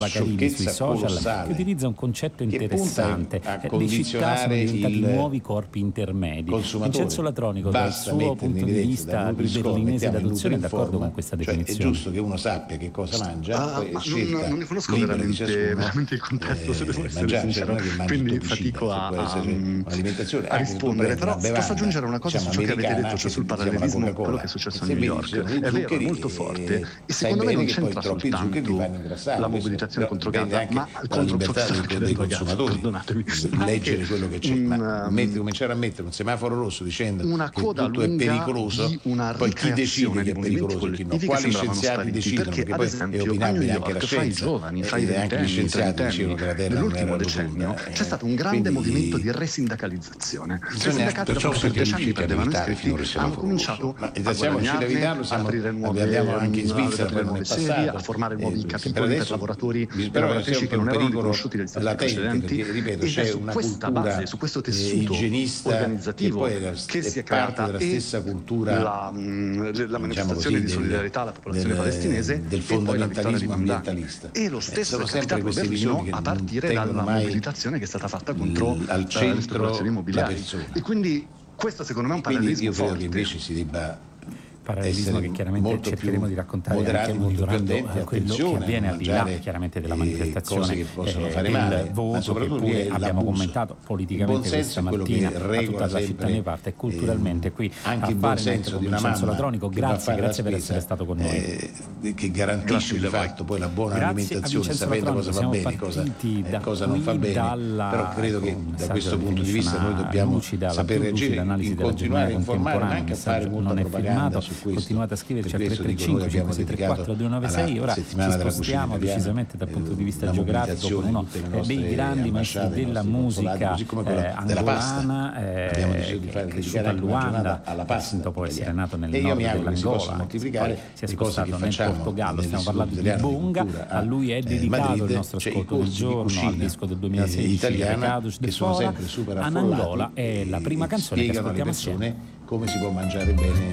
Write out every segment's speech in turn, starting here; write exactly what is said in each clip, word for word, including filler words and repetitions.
Carini sui social, colossale, che utilizza un concetto interessante. a Le città sono diventati il nuovi corpi intermedi. Vincenzo Latronico, dal suo punto di vista di berlinese d'adozione, è d'accordo con questa definizione? Cioè, è giusto che uno sappia che cosa mangia, ah, poi ma scelta non, non ne conosco libera di veramente, ciascuno, veramente il contesto, eh, se devo essere mangiare, sincero, cioè, non è che quindi mangi fatico a, a, un'alimentazione a rispondere, però bevanda, posso aggiungere una cosa diciamo, su ciò che avete detto, cioè sul parallelismo, quello che è successo a New York. È vero, è molto forte, e secondo me non c'entra soltanto la mobilitazione contro Gaza, ma contro dei consumatori, leggere quello che c'è, un, ma mettere, cominciare a mettere un semaforo rosso dicendo una che coda tutto è pericoloso, una poi chi decide che è pericoloso e chi no? Quali scienziati decidono? Perché, Perché ad poi esempio, è opinabile anche la fra i scienza, giovani, fra i e anche gli scienziati dicevano che la Terra non era nell'ultimo decennio rotonda. c'è stato un grande Quindi, movimento di resindacalizzazione. I bisogna- sindacati, perciò dopo che per siete dieci anni riusciti a perdevano evitare iscritti, finora il hanno semaforo cominciato rosso. Ma a siamo riusciti a evitarlo, guadagnarne, a siamo- aprire nuove, abbiamo anche in Svizzera aprire nel nuove sedi, passato, a formare nuovi eh, per capitoli per adesso lavoratori però e lavoratrici c'è che un non erano pericolo riconosciuti dagli stati latente, precedenti, perché, ripeto, ed c'è è su una questa cultura, base, su questo eh, tessuto igienista, organizzativo che poi è- che è si è parte creata della e stessa cultura, la, mh, la diciamo manifestazione così, di solidarietà alla popolazione del, palestinese del e poi la vittoria di fondamentalismo Mandela. ambientalista. E lo Eh, stesso sono è sempre capitato a queste Berlino visioni che a non partire tengono dalla mai mobilitazione che è stata fatta contro l- al eh, centro le speculazioni la immobiliari. persona. E quindi questo secondo me è un Quindi parallelismo io credo forte. che invece si debba Parallelismo essere che chiaramente molto cercheremo più di raccontare moderati, anche molto più monitorando attenti, eh, quello che attenzione, avviene a al di là mangiare, chiaramente della eh, manifestazione, cose che possono eh, fare del male, ma voto che soprattutto pure è abbiamo l'abuso. commentato Il politicamente buon senso questa è quello che mattina a regola tutta la città sempre, ne parte e culturalmente eh, qui anche a il buon fare senso mentre con di una Vincenzo mamma Latronico. che va a Grazie, fare la grazie per spesa, essere stato con noi. eh, che garantisce di fatto poi la buona Grazie a alimentazione, Vincenzo sapendo cosa va Latronico, bene, siamo cosa, partiti eh, da cosa non fa qui, bene, dalla, però credo che con un da messaggio questo che punto di definisce vista noi una dobbiamo lucida, la saper più lucida reagire, analisi in della continuare a giornata informare, ma contemporanea. anche a Il fare messaggio molta non è propaganda firmato, su questo. continuate a scriverci al Per tre questo tre dico, noi cinque abbiamo cinque sei tre quattro due nove sei. dedicato Ora alla ci settimana della cucina spostiamo italiana, decisamente dal punto di vista la geografico con uno mobilitazione di tutte le eh, dei nostre grandi maestri ambasciate, i della nostri musica consolati, così come quella eh, della pasta. angolana, eh, Abbiamo deciso di che fare è dedicare cresciuta a anche una Luanda, giornata alla pasta dopo essere italiana. nato nel E io nord mi auguro che si possa dell'Angola, moltiplicare poi si è le cose che spostato nel facciamo Portogallo. Stiamo nell'Istituto parlando di Italiano di Bonga, Cultura a lui è eh, dedicato Madrid. il nostro C'è i ascolto del corsi di giorno al cucina, disco del eh, duemilasedici italiana, Recados de che sono Fora. sempre super An affollati Angola è la prima e canzone che spiegano alle ascoltiamo persone assieme. come si può mangiare bene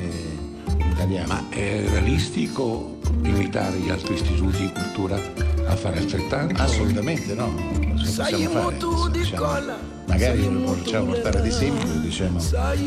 in italiano. Ma è realistico invitare gli altri istituti di cultura a fare altrettanto? Assolutamente no, lo possiamo fare. Diciamo, magari lo facciamo portare ad esempio, diciamo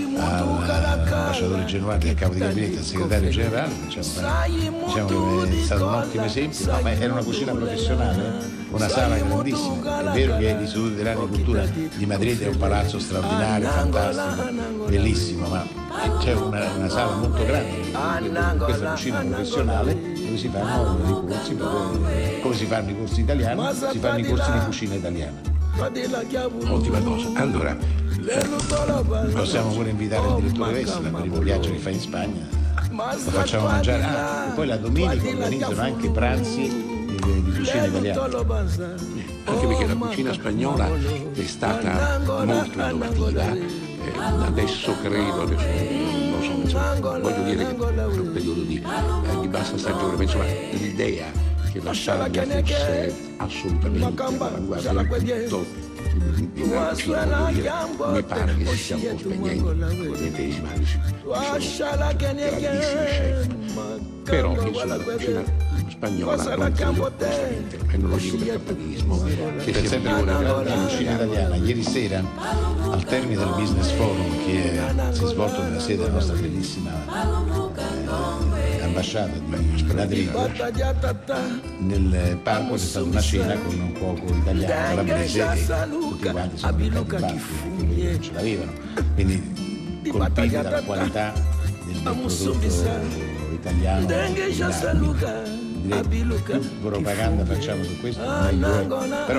all'ambasciatore Genuati, al capo di gabinetto, al segretario generale, diciamo, diciamo che è stato un ottimo esempio, no, ma era una cucina professionale, una sala grandissima. È vero che l'Istituto Italiano di Cultura di Madrid è un palazzo straordinario, fantastico, bellissimo, ma c'è una, una sala molto grande, questa cucina professionale dove si fanno dei corsi, come si fanno i corsi italiani, si fanno i corsi di cucina italiana. Ottima cosa. Allora, possiamo pure invitare il direttore Vessi al primo viaggio che fa in Spagna, lo facciamo mangiare. Ah, e poi la domenica organizzano anche pranzi di, di cucina italiana. anche perché la cucina spagnola è stata molto innovativa. Eh, adesso credo, adesso non so, insomma, voglio dire che per un periodo di, eh, di bassa stagione, ma insomma l'idea che la Spagna fosse assolutamente all'avanguardia del tutto in cucina, voglio dire, mi pare che si stia un po' spegnendo. Ovviamente i mani ci sono grandissimi chef, però insomma la cucina spagnola non credo onestamente, e non lo dico per campanilismo, che Per sia esempio migliore la della cucina italiana, ieri sera al termine del business forum che si è svolto nella sede della nostra bellissima eh, ambasciata di Madrid, nel parco c'è stata una cena con un cuoco italiano, calabrese, e tutti quanti sono venuti baffi, perché non ce l'avevano, quindi colpiti dalla qualità del, del prodotto italiano. Direi, più propaganda facciamo su questo, meglio è. Però